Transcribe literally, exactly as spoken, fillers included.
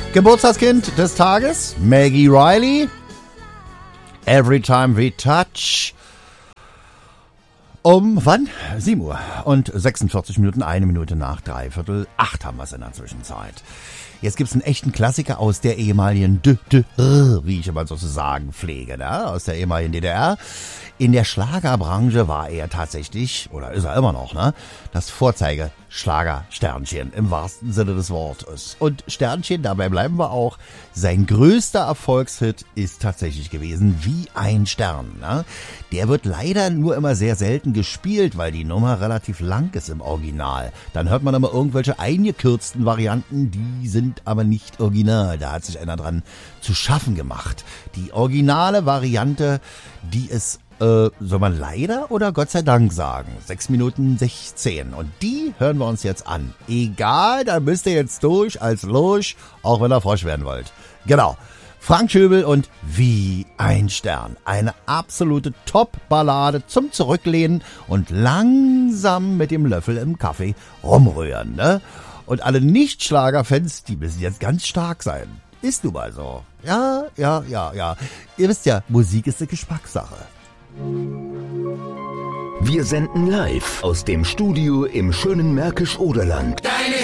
Geburtstagskind des Tages, Maggie Riley. Every Time We Touch. Um, wann? sieben Uhr und sechsundvierzig Minuten, eine Minute nach dreiviertel acht haben wir es in der Zwischenzeit. Jetzt gibt's einen echten Klassiker aus der ehemaligen D D R, wie ich immer sozusagen pflege, ne? Aus der ehemaligen D D R. In der Schlagerbranche war er tatsächlich, oder ist er immer noch, ne? Das Vorzeige-Schlager-Sternchen im wahrsten Sinne des Wortes. Und Sternchen, dabei bleiben wir auch. Sein größter Erfolgshit ist tatsächlich gewesen Wie ein Stern, ne? Der wird leider nur immer sehr selten gespielt, weil die Nummer relativ lang ist im Original. Dann hört man immer irgendwelche eingekürzten Varianten, die sind aber nicht original. Da hat sich einer dran zu schaffen gemacht. Die originale Variante, die ist Äh, soll man leider oder Gott sei Dank sagen? sechs Minuten sechzehn. Und die hören wir uns jetzt an. Egal, da müsst ihr jetzt durch als Lurch, auch wenn ihr Frosch werden wollt. Genau. Frank Schöbel und Wie ein Stern. Eine absolute Top-Ballade zum Zurücklehnen und langsam mit dem Löffel im Kaffee rumrühren, ne? Und alle Nicht-Schlager-Fans, die müssen jetzt ganz stark sein. Ist nun mal so. Ja, ja, ja, ja. Ihr wisst ja, Musik ist eine Geschmackssache. Wir senden live aus dem Studio im schönen Märkisch-Oderland. Deine